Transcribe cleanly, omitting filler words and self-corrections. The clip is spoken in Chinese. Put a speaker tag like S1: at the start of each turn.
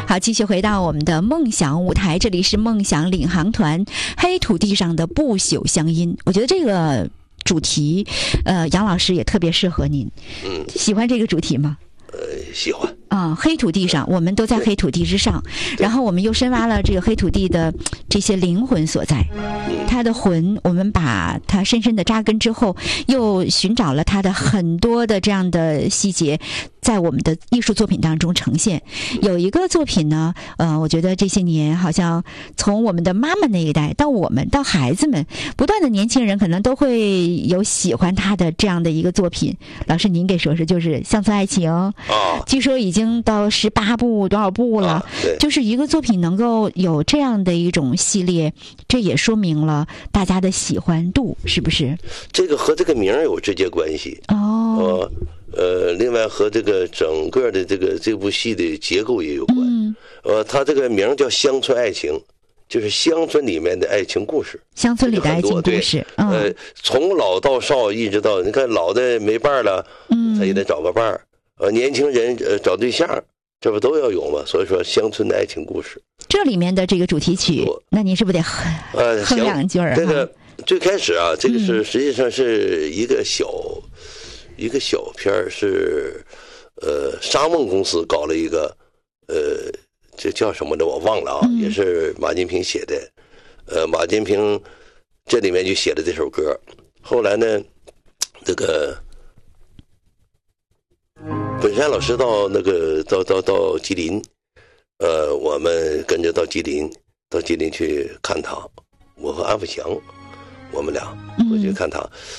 S1: 好，继续回到我们的梦想舞台，这里是梦想领航团，黑土地上的不朽乡音。我觉得这个主题，杨老师也特别适合您。喜欢这个主题吗？
S2: 喜欢。
S1: 黑土地上，我们都在黑土地之上，然后我们又深挖了这个黑土地的这些灵魂所在。它的魂，我们把它深深的扎根之后，又寻找了它的很多的这样的细节，在我们的艺术作品当中呈现。有一个作品呢，我觉得这些年好像从我们的妈妈那一代到我们到孩子们，不断的年轻人可能都会有喜欢他的这样的一个作品。老师您给说说，就是《乡村爱情》据说已经到18部多少部了，就是一个作品能够有这样的一种系列，这也说明了大家的喜欢度，是不是？
S2: 这个和这个名有直接关系另外和这个整个的这部戏的结构也有关。它这个名叫《乡村爱情》，就是乡村里面的爱情故事，
S1: 乡村里的爱情故事。
S2: 从老到少，一直到你看老的没伴了，他也得找个伴儿。年轻人找对象，这不都要有吗？所以说乡村的爱情故事。这里面的这个主题曲，那您是不是得哼两句啊？ 这个最开始啊，这个是实际上是一个小片儿，是沙梦公司搞了一个这叫什么的我忘了啊，也是马金平写的。马金平这里面就写了这首歌。后来呢，这个本山老师到到吉林，我们跟着到吉林去看他，我和安富祥，我们俩回去看他。